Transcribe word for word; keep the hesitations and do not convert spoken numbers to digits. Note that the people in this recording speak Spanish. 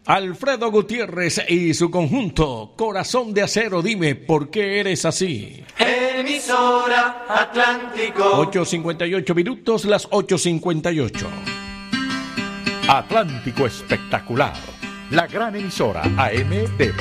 Alfredo Gutiérrez y su conjunto Corazón de Acero, dime por qué eres así. Emisora Atlántico. ocho cincuenta y ocho minutos, las ocho cincuenta y ocho. Atlántico Espectacular, la gran emisora A M de